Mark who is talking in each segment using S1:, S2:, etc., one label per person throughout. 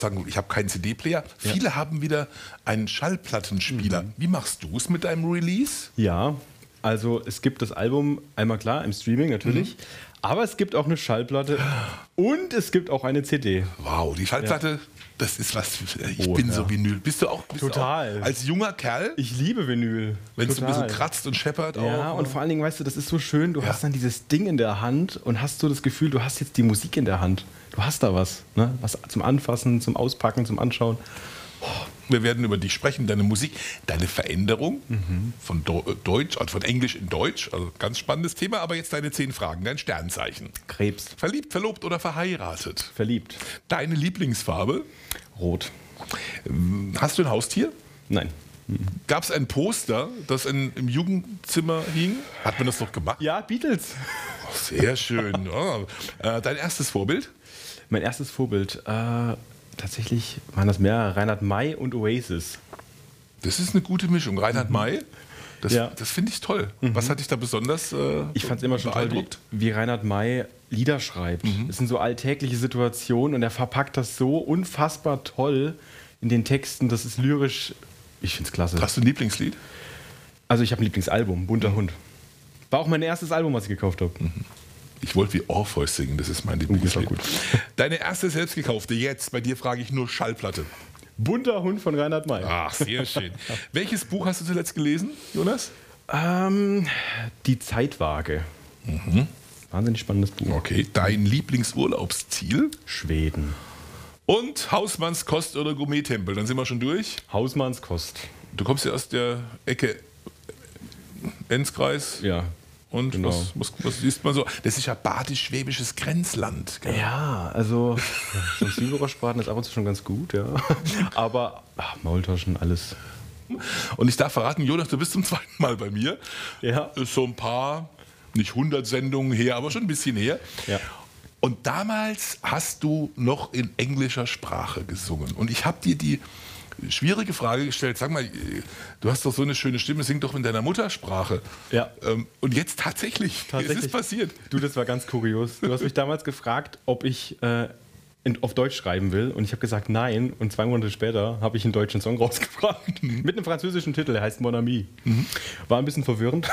S1: sagen, ich habe keinen CD-Player. Viele haben wieder einen Schallplattenspieler. Wie machst du es mit deinem Release?
S2: Ja, also es gibt das Album einmal klar im Streaming natürlich, aber es gibt auch eine Schallplatte und es gibt auch eine CD.
S1: Wow, die Schallplatte, das ist was. Ich bin so Vinyl. Bist du auch
S2: Total.
S1: als junger Kerl?
S2: Ich liebe Vinyl.
S1: Wenn es ein bisschen kratzt und scheppert
S2: Ja,
S1: auch.
S2: und vor allen Dingen, weißt du, das ist so schön, du hast dann dieses Ding in der Hand und hast so das Gefühl, du hast jetzt die Musik in der Hand. Du hast da was, ne? Was zum Anfassen, zum Auspacken, zum Anschauen.
S1: Wir werden über dich sprechen, deine Musik, deine Veränderung von Deutsch, also von Englisch in Deutsch. Also ganz spannendes Thema, aber jetzt deine 10 Fragen, dein Sternzeichen.
S2: Krebs.
S1: Verliebt, verlobt oder verheiratet?
S2: Verliebt.
S1: Deine Lieblingsfarbe?
S2: Rot.
S1: Hast du ein Haustier?
S2: Nein.
S1: Gab es ein Poster, das im Jugendzimmer hing? Hat man das doch gemacht?
S2: Ja, Beatles.
S1: Oh, sehr schön. Oh. Dein erstes Vorbild?
S2: Mein erstes Vorbild, tatsächlich waren das mehrere, Reinhard May und Oasis.
S1: Das ist eine gute Mischung. Reinhard May, das finde ich toll. Was hat dich da besonders
S2: Ich fand es immer schon toll,
S1: beeindruckt?
S2: wie Reinhard May Lieder schreibt. Das sind so alltägliche Situationen und er verpackt das so unfassbar toll in den Texten. Das ist lyrisch, ich finde es klasse.
S1: Hast du ein Lieblingslied?
S2: Also ich habe ein Lieblingsalbum, Bunter Hund. War auch mein erstes Album, was ich gekauft habe.
S1: Ich wollte wie Orpheus singen, das ist mein Lieblingslied.
S2: gut.
S1: Deine erste selbstgekaufte, jetzt, bei dir frage ich nur Schallplatte.
S2: Bunter Hund von Reinhard May.
S1: Ach, sehr schön. Welches Buch hast du zuletzt gelesen, Jonas?
S2: Die Zeitwaage. Wahnsinnig spannendes Buch.
S1: Okay. Dein Lieblingsurlaubsziel?
S2: Schweden.
S1: Und Hausmannskost oder Gourmet-Tempel, dann sind wir schon durch.
S2: Hausmannskost.
S1: Du kommst ja aus der Ecke Enzkreis.
S2: Ja.
S1: Und
S2: genau.
S1: was isst man so? Das ist ja badisch-schwäbisches Grenzland. Gell?
S2: Ja, also so ein Zwiebelrostbraten ist ab und zu schon ganz gut, ja. Aber Maultaschen, alles.
S1: Und ich darf verraten, Jonas, du bist zum zweiten Mal bei mir.
S2: Ja.
S1: Ist so ein paar, nicht 100 Sendungen her, aber schon ein bisschen her.
S2: Ja.
S1: Und damals hast du noch in englischer Sprache gesungen. Und ich habe dir die schwierige Frage gestellt, sag mal, du hast doch so eine schöne Stimme, sing doch in deiner Muttersprache.
S2: Ja.
S1: Und jetzt tatsächlich, es ist passiert.
S2: Du, das war ganz kurios. Du hast mich damals gefragt, ob ich auf Deutsch schreiben will und ich habe gesagt nein und 2 Monate später habe ich einen deutschen Song rausgebracht mit einem französischen Titel, der heißt Mon Ami. War ein bisschen verwirrend,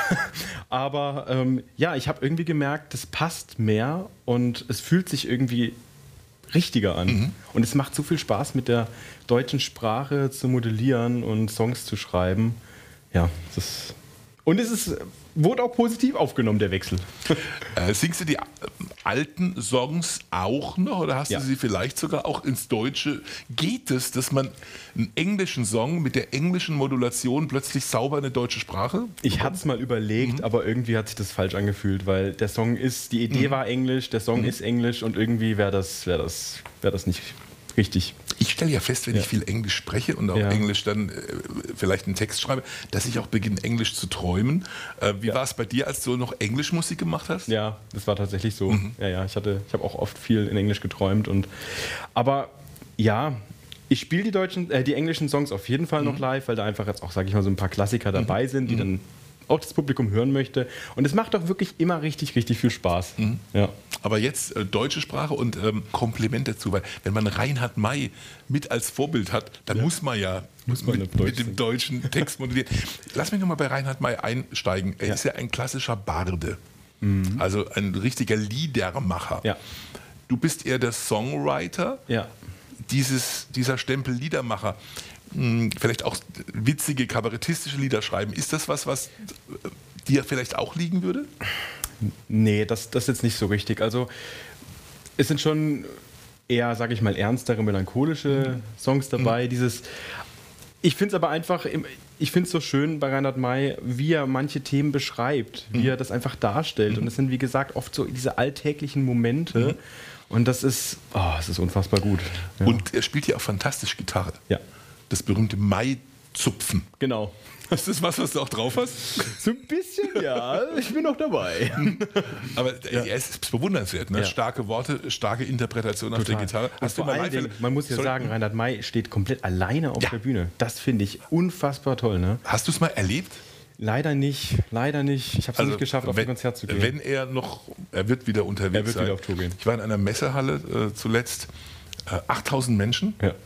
S2: aber ja, ich habe irgendwie gemerkt, das passt mehr und es fühlt sich irgendwie richtiger an. Und es macht so viel Spaß, mit der deutschen Sprache zu modellieren und Songs zu schreiben. Ja, und wurde auch positiv aufgenommen, der Wechsel.
S1: Singst du die alten Songs auch noch oder hast du sie vielleicht sogar auch ins Deutsche? Geht es, dass man einen englischen Song mit der englischen Modulation plötzlich sauber in eine deutsche Sprache?
S2: Ich hatte es mal überlegt, aber irgendwie hat sich das falsch angefühlt, weil der Song die Idee war Englisch, der Song ist Englisch und irgendwie wäre das nicht richtig.
S1: Ich stelle ja fest, wenn ich viel Englisch spreche und auch Englisch dann vielleicht einen Text schreibe, dass ich auch beginne, Englisch zu träumen. Wie war es bei dir, als du noch Englischmusik gemacht hast?
S2: Ja, das war tatsächlich so. Ja, ich habe auch oft viel in Englisch geträumt. Aber ja, ich spiele die englischen Songs auf jeden Fall noch live, weil da einfach jetzt auch, sage ich mal, so ein paar Klassiker dabei sind, die dann auch das Publikum hören möchte. Und es macht doch wirklich immer richtig, richtig viel Spaß. Ja.
S1: Aber jetzt deutsche Sprache und Kompliment dazu, weil wenn man Reinhard May mit als Vorbild hat, dann muss man mit dem deutschen Text modellieren. Lass mich nochmal bei Reinhard May einsteigen. Er ist ja ein klassischer Barde, also ein richtiger Liedermacher.
S2: Ja.
S1: Du bist eher der Songwriter, dieser Stempel Liedermacher. Vielleicht auch witzige, kabarettistische Lieder schreiben. Ist das was dir vielleicht auch liegen würde?
S2: Nee, das ist jetzt nicht so richtig. Also es sind schon eher, sage ich mal, ernstere, melancholische Songs dabei. Ich finde es aber einfach, ich finde es so schön bei Reinhard May, wie er manche Themen beschreibt, wie er das einfach darstellt. Und es sind, wie gesagt, oft so diese alltäglichen Momente. Und es ist unfassbar gut. Ja.
S1: Und er spielt ja auch fantastisch Gitarre.
S2: Ja.
S1: Das berühmte Mai-Zupfen.
S2: Genau.
S1: Ist das was du auch drauf hast?
S2: So ein bisschen, ja. Ich bin noch dabei.
S1: Aber es ist bewundernswert. Ne?
S2: Ja.
S1: Starke Worte, starke Interpretation auf der Gitarre.
S2: Hast du vor allen Dingen, man muss ja sagen, Reinhard May steht komplett alleine auf der Bühne. Das finde ich unfassbar toll. Ne?
S1: Hast du es mal erlebt?
S2: Leider nicht. Ich habe es nicht geschafft, auf ein Konzert zu gehen.
S1: Wenn er wird wieder unterwegs sein.
S2: Wieder auf Tour gehen.
S1: Ich war in einer Messehalle zuletzt. 8000 Menschen.
S2: Ja.